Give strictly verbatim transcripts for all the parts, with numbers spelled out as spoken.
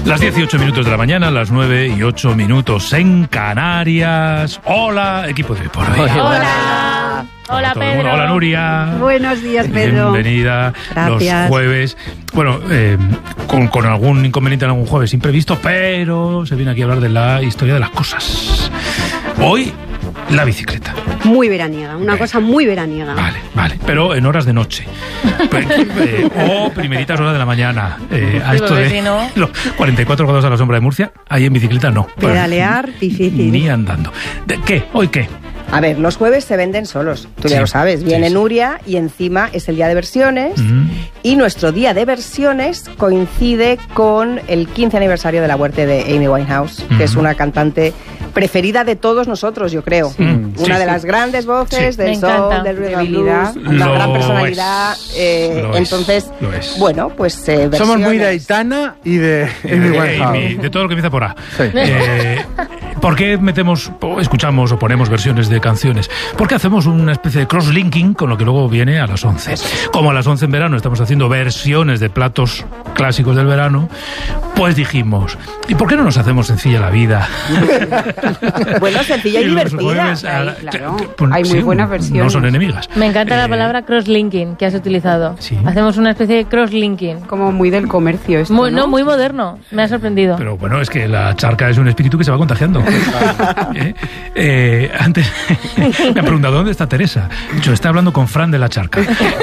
Las dieciocho minutos de la mañana, las nueve y ocho minutos en Canarias. Hola, equipo de Por Hoy. Hola. Hola, Hola, Pedro. Hola, Nuria. Buenos días, Pedro. Bienvenida. Gracias. Los jueves. Bueno, eh, con, con algún inconveniente en algún jueves imprevisto, pero se viene aquí a hablar de la historia de las cosas. Hoy, la bicicleta. Muy veraniega, una Bien. cosa muy veraniega. Vale, vale, pero en horas de noche. eh, o primeritas horas de la mañana. Eh, a Sí, esto porque de si no- los cuarenta y cuatro grados a la sombra de Murcia, ahí en bicicleta no. Pedalear, difícil. Ni andando. ¿De qué? ¿Hoy qué? A ver, los jueves se venden solos, tú ya Sí, lo sabes. Viene sí, sí. Nuria y encima es el día de versiones. Mm. Y nuestro día de versiones coincide con el quince aniversario de la muerte de Amy Winehouse, Mm. que es una cantante preferida de todos nosotros, yo creo. Mm, Una sí. de las grandes voces Sí. del Me soul, encanta. del rhythm and Debilidad. blues, una Lo gran personalidad. es, eh, lo es, entonces, lo es. bueno, pues eh, Somos muy de versiones. Aitana y de Amy Eh, Winehouse. Amy, de todo lo que empieza por A. Sí. Eh, ¿Por qué metemos, o escuchamos o ponemos versiones de canciones? Porque hacemos una especie de cross-linking con lo que luego viene a las once. Como a las once en verano estamos haciendo versiones de platos clásicos del verano, pues dijimos, ¿y por qué no nos hacemos sencilla la vida? Bueno, sencilla y, los divertida. jueves a la- Ahí, claro. pues, Hay muy buenas No versiones. son enemigas. Me encanta Eh, la palabra cross-linking que has utilizado. Sí. Hacemos una especie de cross-linking. Como muy del comercio esto, Muy, ¿no? no, muy moderno. Me ha sorprendido. Pero bueno, es que la charca es un espíritu que se va contagiando. Eh, eh, antes me han preguntado, ¿dónde está Teresa? Yo está hablando con Fran de la charca.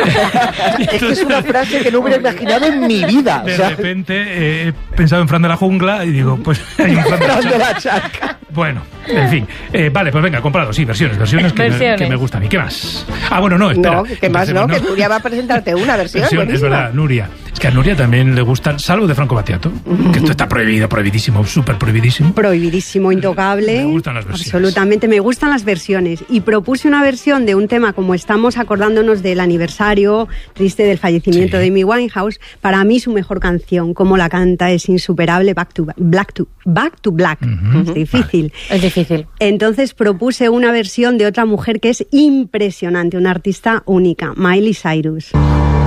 Es que es una frase que no hubiera imaginado en mi vida. De O sea, repente eh, he pensado en Fran de la jungla y digo, pues hay un Fran de la Fran de charca. la charca. Bueno, en fin. Eh, vale, pues venga, comprado. Sí, versiones, versiones que, Me, Versiones. que me gustan a mí. ¿Qué más? Ah, bueno, no, espera. No, que más no, Empecemos, que Nuria va a presentarte una versión. Versión, es buenísima. verdad, Nuria. Es que a Nuria también le gustan, salvo de Franco Battiato, que esto está prohibido, prohibidísimo, súper prohibidísimo. Prohibidísimo, intocable. Me gustan las versiones. Absolutamente, me gustan las versiones. Y propuse una versión de un tema, como estamos acordándonos del aniversario triste del fallecimiento Sí. de Amy Winehouse. Para mí su mejor canción, como la canta, es insuperable, Back to Black. To, back to Black. Ujú. Es difícil. Es difícil. Entonces propuse una versión de otra mujer que es impresionante, una artista única, Miley Cyrus.